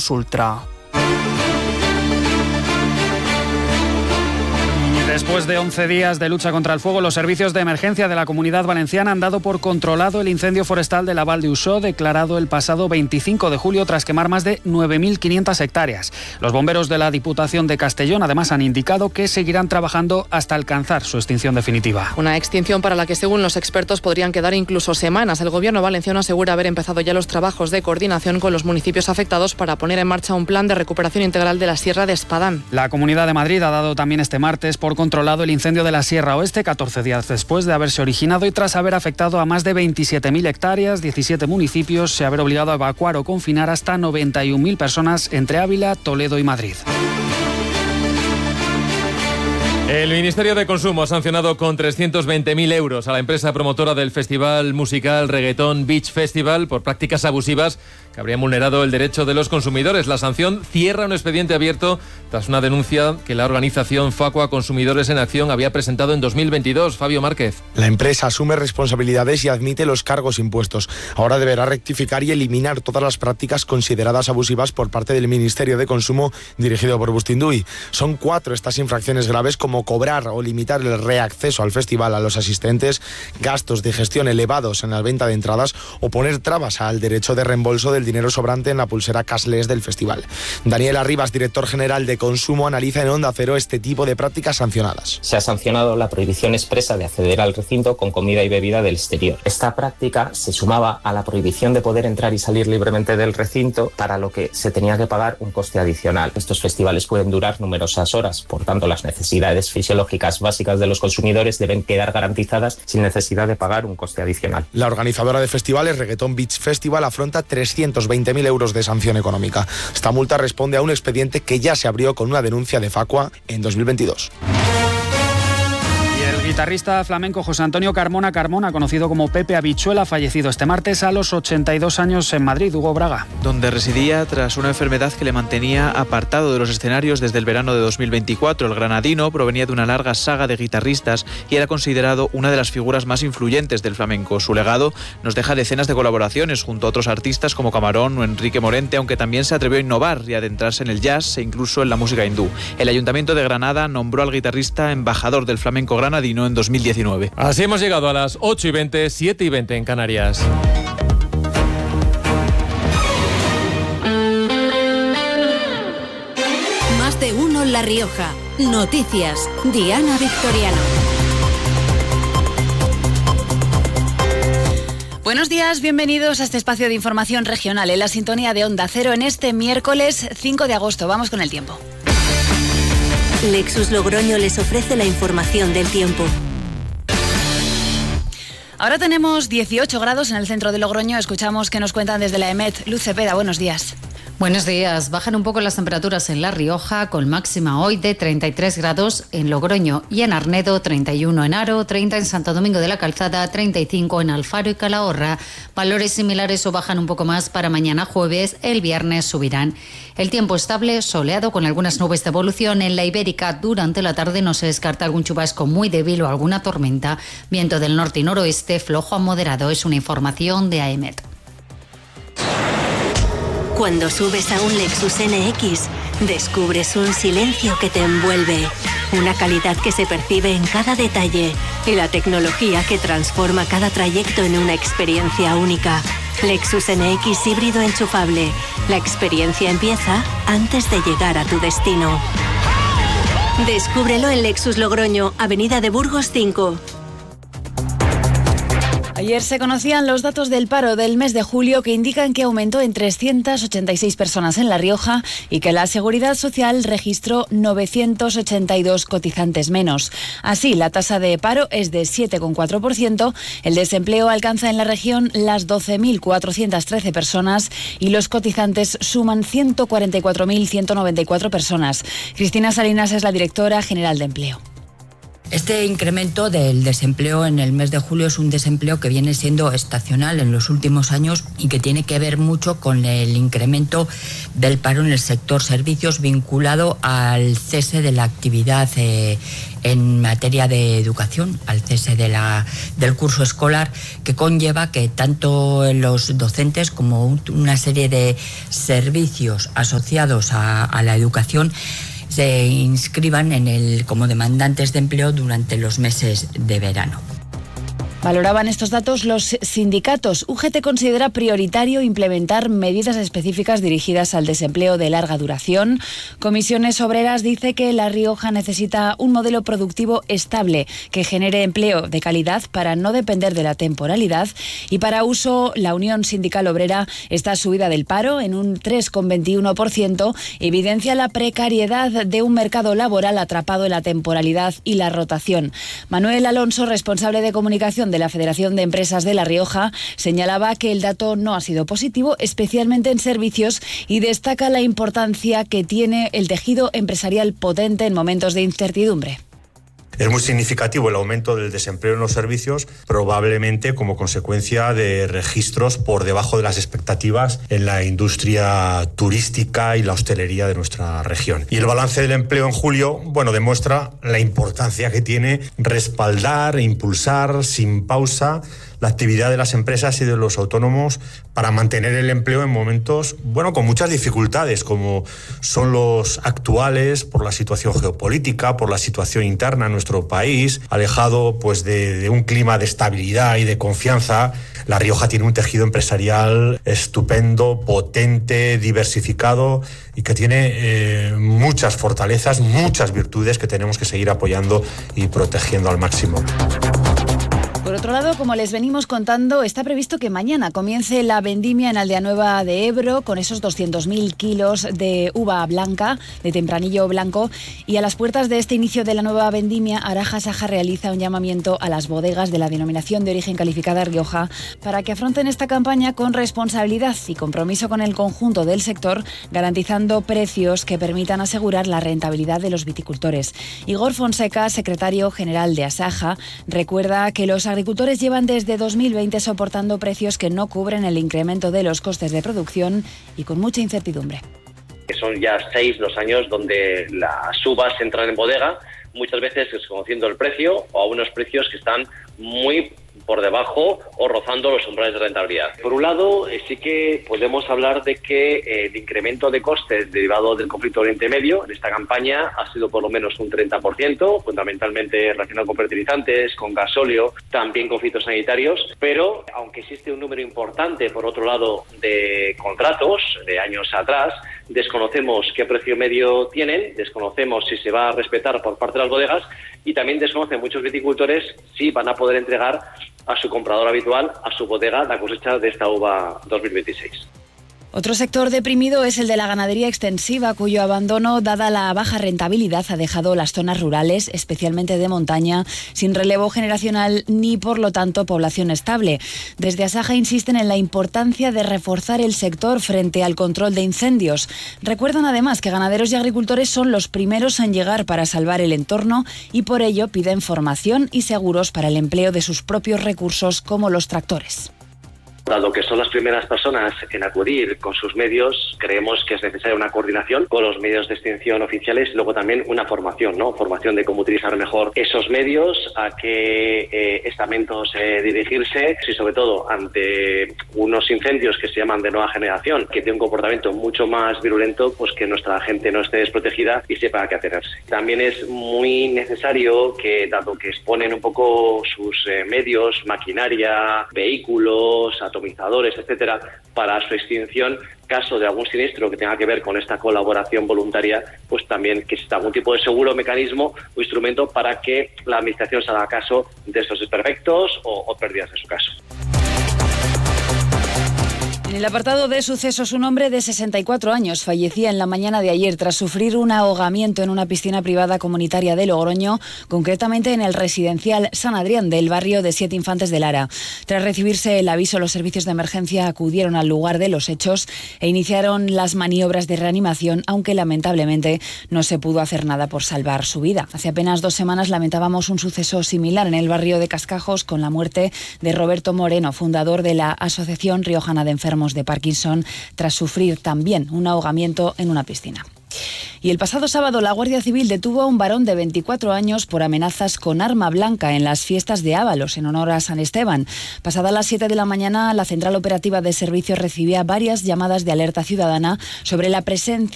Ultra. Después de 11 días de lucha contra el fuego, los servicios de emergencia de la Comunidad Valenciana han dado por controlado el incendio forestal de la Val de Uixó, declarado el pasado 25 de julio tras quemar más de 9.500 hectáreas. Los bomberos de la Diputación de Castellón además han indicado que seguirán trabajando hasta alcanzar su extinción definitiva. Una extinción para la que, según los expertos, podrían quedar incluso semanas. El Gobierno valenciano asegura haber empezado ya los trabajos de coordinación con los municipios afectados para poner en marcha un plan de recuperación integral de la Sierra de Espadán. La Comunidad de Madrid ha dado también este martes por controlado el incendio de la Sierra Oeste, 14 días después de haberse originado y tras haber afectado a más de 27.000 hectáreas, 17 municipios, y haber obligado a evacuar o confinar hasta 91.000 personas entre Ávila, Toledo y Madrid. El Ministerio de Consumo ha sancionado con 320.000 euros a la empresa promotora del festival musical Reggaeton Beach Festival por prácticas abusivas que habrían vulnerado el derecho de los consumidores. La sanción cierra un expediente abierto tras una denuncia que la organización Facua Consumidores en Acción había presentado en 2022. Fabio Márquez. La empresa asume responsabilidades y admite los cargos impuestos. Ahora deberá rectificar y eliminar todas las prácticas consideradas abusivas por parte del Ministerio de Consumo dirigido por Bustinduy. Son 4 estas infracciones graves, como cobrar o limitar el reacceso al festival a los asistentes, gastos de gestión elevados en la venta de entradas o poner trabas al derecho de reembolso del dinero sobrante en la pulsera cashless del festival. Daniel Arribas, director general de Consumo, analiza en Onda Cero este tipo de prácticas sancionadas. Se ha sancionado la prohibición expresa de acceder al recinto con comida y bebida del exterior. Esta práctica se sumaba a la prohibición de poder entrar y salir libremente del recinto, para lo que se tenía que pagar un coste adicional. Estos festivales pueden durar numerosas horas, por tanto las necesidades fisiológicas básicas de los consumidores deben quedar garantizadas sin necesidad de pagar un coste adicional. La organizadora de festivales Reggaeton Beach Festival afronta 320.000 euros de sanción económica. Esta multa responde a un expediente que ya se abrió con una denuncia de Facua en 2022. El guitarrista flamenco José Antonio Carmona, conocido como Pepe Habichuela, fallecido este martes a los 82 años en Madrid. Hugo Braga. Donde residía tras una enfermedad que le mantenía apartado de los escenarios desde el verano de 2024. El granadino provenía de una larga saga de guitarristas y era considerado una de las figuras más influyentes del flamenco. Su legado nos deja decenas de colaboraciones junto a otros artistas como Camarón o Enrique Morente, aunque también se atrevió a innovar y adentrarse en el jazz e incluso en la música hindú. El Ayuntamiento de Granada nombró al guitarrista embajador del flamenco granadino en 2019. Así hemos llegado a las 8:20, 7:20 en Canarias. Más de uno en La Rioja. Noticias. Diana Victoriano. Buenos días, bienvenidos a este espacio de información regional en la sintonía de Onda Cero en este miércoles 5 de agosto. Vamos con el tiempo. Lexus Logroño les ofrece la información del tiempo. Ahora tenemos 18 grados en el centro de Logroño. Escuchamos que nos cuentan desde la EMET. Luz Cepeda, buenos días. Buenos días. Bajan un poco las temperaturas en La Rioja, con máxima hoy de 33 grados en Logroño y en Arnedo, 31 en Haro, 30 en Santo Domingo de la Calzada, 35 en Alfaro y Calahorra. Valores similares o bajan un poco más para mañana jueves. El viernes subirán. El tiempo estable, soleado con algunas nubes de evolución. En la Ibérica durante la tarde no se descarta algún chubasco muy débil o alguna tormenta. Viento del norte y noroeste flojo a moderado. Es una información de AEMET. Cuando subes a un Lexus NX, descubres un silencio que te envuelve, una calidad que se percibe en cada detalle y la tecnología que transforma cada trayecto en una experiencia única. Lexus NX híbrido enchufable. La experiencia empieza antes de llegar a tu destino. Descúbrelo en Lexus Logroño, Avenida de Burgos 5. Ayer se conocían los datos del paro del mes de julio que indican que aumentó en 386 personas en La Rioja y que la Seguridad Social registró 982 cotizantes menos. Así, la tasa de paro es de 7,4%, el desempleo alcanza en la región las 12.413 personas y los cotizantes suman 144.194 personas. Cristina Salinas es la directora general de Empleo. Este incremento del desempleo en el mes de julio es un desempleo que viene siendo estacional en los últimos años y que tiene que ver mucho con el incremento del paro en el sector servicios vinculado al cese de la actividad en materia de educación, al cese del curso escolar, que conlleva que tanto los docentes como una serie de servicios asociados a la educación se inscriban como demandantes de empleo durante los meses de verano. Valoraban estos datos los sindicatos. UGT considera prioritario implementar medidas específicas dirigidas al desempleo de larga duración. Comisiones Obreras dice que La Rioja necesita un modelo productivo estable que genere empleo de calidad para no depender de la temporalidad. Y para uso, la Unión Sindical Obrera, esta subida del paro en un 3,21% evidencia la precariedad de un mercado laboral atrapado en la temporalidad y la rotación. Manuel Alonso, responsable de comunicación de la Federación de Empresas de La Rioja, señalaba que el dato no ha sido positivo, especialmente en servicios, y destaca la importancia que tiene el tejido empresarial potente en momentos de incertidumbre. Es muy significativo el aumento del desempleo en los servicios, probablemente como consecuencia de registros por debajo de las expectativas en la industria turística y la hostelería de nuestra región. Y el balance del empleo en julio, demuestra la importancia que tiene respaldar e impulsar sin pausa la actividad de las empresas y de los autónomos para mantener el empleo en momentos, con muchas dificultades, como son los actuales, por la situación geopolítica, por la situación interna en nuestro país, alejado de un clima de estabilidad y de confianza. La Rioja tiene un tejido empresarial estupendo, potente, diversificado y que tiene muchas fortalezas, muchas virtudes que tenemos que seguir apoyando y protegiendo al máximo. Por otro lado, como les venimos contando, está previsto que mañana comience la vendimia en Aldeanueva de Ebro con esos 200.000 kilos de uva blanca, de tempranillo blanco, y a las puertas de este inicio de la nueva vendimia, Araja Saja realiza un llamamiento a las bodegas de la denominación de origen calificada Rioja para que afronten esta campaña con responsabilidad y compromiso con el conjunto del sector, garantizando precios que permitan asegurar la rentabilidad de los viticultores. Igor Fonseca, secretario general de Asaja, recuerda que los agricultores llevan desde 2020 soportando precios que no cubren el incremento de los costes de producción y con mucha incertidumbre. Son ya 6 los años donde las uvas entran en bodega, muchas veces desconociendo el precio o a unos precios que están muy por debajo o rozando los umbrales de rentabilidad. Por un lado, sí que podemos hablar de que el incremento de costes derivado del conflicto Oriente Medio en esta campaña ha sido por lo menos un 30%, fundamentalmente relacionado con fertilizantes, con gasóleo, también con fitosanitarios, pero aunque existe un número importante, por otro lado, de contratos de años atrás, desconocemos qué precio medio tienen, desconocemos si se va a respetar por parte de las bodegas y también desconocen muchos viticultores si van a poder entregar a su comprador habitual, a su bodega, la cosecha de esta uva 2026. Otro sector deprimido es el de la ganadería extensiva, cuyo abandono, dada la baja rentabilidad, ha dejado las zonas rurales, especialmente de montaña, sin relevo generacional ni, por lo tanto, población estable. Desde Asaja insisten en la importancia de reforzar el sector frente al control de incendios. Recuerdan además que ganaderos y agricultores son los primeros en llegar para salvar el entorno y por ello piden formación y seguros para el empleo de sus propios recursos como los tractores. Dado que son las primeras personas en acudir con sus medios, creemos que es necesaria una coordinación con los medios de extinción oficiales y luego también una formación, ¿no? Formación de cómo utilizar mejor esos medios, a qué estamentos dirigirse y sobre todo ante unos incendios que se llaman de nueva generación, que tienen un comportamiento mucho más virulento, pues que nuestra gente no esté desprotegida y sepa a qué atenerse. También es muy necesario que, dado que exponen un poco sus medios, maquinaria, vehículos, atomizadores, etcétera, para su extinción, caso de algún siniestro que tenga que ver con esta colaboración voluntaria, pues también que exista algún tipo de seguro, mecanismo o instrumento para que la administración se haga caso de estos desperfectos o pérdidas en su caso. En el apartado de sucesos, un hombre de 64 años fallecía en la mañana de ayer tras sufrir un ahogamiento en una piscina privada comunitaria de Logroño, concretamente en el residencial San Adrián del barrio de Siete Infantes de Lara. Tras recibirse el aviso, los servicios de emergencia acudieron al lugar de los hechos e iniciaron las maniobras de reanimación, aunque lamentablemente no se pudo hacer nada por salvar su vida. Hace apenas 2 semanas lamentábamos un suceso similar en el barrio de Cascajos con la muerte de Roberto Moreno, fundador de la Asociación Riojana de Enfermos de Parkinson, tras sufrir también un ahogamiento en una piscina. Y el pasado sábado la Guardia Civil detuvo a un varón de 24 años por amenazas con arma blanca en las fiestas de Ábalos, en honor a San Esteban. Pasada las 7 de la mañana, la Central Operativa de Servicios recibía varias llamadas de alerta ciudadana sobre la presencia